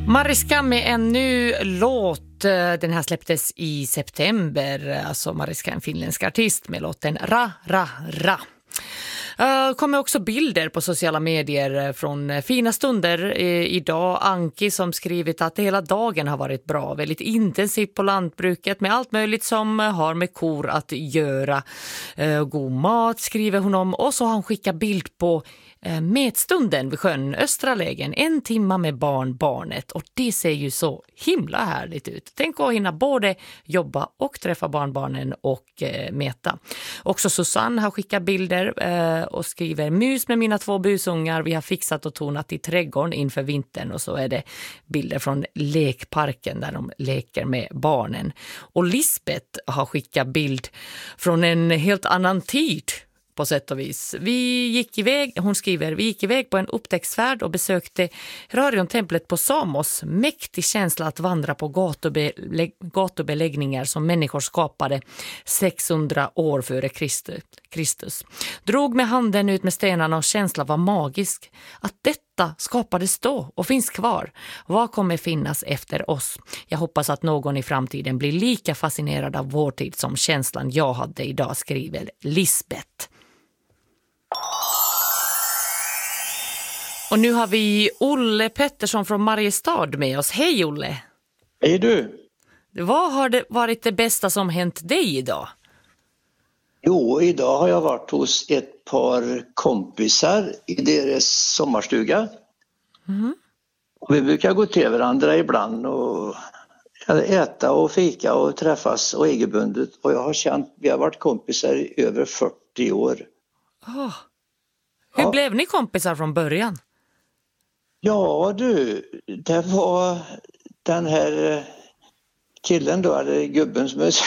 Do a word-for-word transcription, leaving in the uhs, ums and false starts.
Mariska med en ny låt. Den här släpptes i september. Alltså Mariska, en finländsk artist med låten Ra, Ra, Ra. Uh, kommer också bilder på sociala medier från fina stunder uh, idag. Anki som skrivit att hela dagen har varit bra, väldigt intensivt på lantbruket med allt möjligt som har med kor att göra. Uh, god mat skriver hon om, och så har hon skickat bild på uh, metstunden vid sjön Östra lägen, en timma med barn, barnet, och det ser ju så himla härligt ut. Tänk att hinna både jobba och träffa barnbarnen och uh, meta. Också Susanne har skickat bilder uh, och skriver: mys med mina två busungar, vi har fixat och tonat i trädgården inför vintern, och så är det bilder från lekparken där de leker med barnen. Och Lisbeth har skickat bild från en helt annan tid på sätt och vis. Vi gick iväg, hon skriver, vi gick iväg på en upptäcktsfärd och besökte Herarion-templet på Samos. Mäktig känsla att vandra på gatubelä- gatubeläggningar som människor skapade sexhundra år före Kristus. Drog med handen ut med stenarna och känslan var magisk. Att detta skapades då och finns kvar. Vad kommer finnas efter oss? Jag hoppas att någon i framtiden blir lika fascinerad av vår tid som känslan jag hade idag, skriver Lisbeth. Och nu har vi Olle Pettersson från Mariestad med oss. Hej Olle! Hej du! Vad har det varit det bästa som hänt dig idag? Jo, idag har jag varit hos ett par kompisar i deras sommarstuga. Mm. Och vi brukar gå till varandra ibland och äta och fika och träffas och egenbundet. Och jag har känt, vi har varit kompisar i över fyrtio år. Oh. Hur ja. blev ni kompisar från början? Ja du, det var den här killen då, eller gubben som